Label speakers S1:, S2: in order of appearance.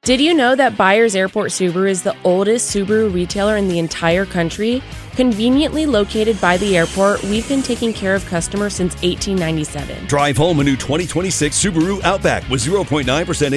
S1: Did you know that Byers Airport Subaru is the oldest Subaru retailer in the entire country? Conveniently located by the airport, we've been taking care of customers since 1897.
S2: Drive home a new 2026 Subaru Outback with 0.9%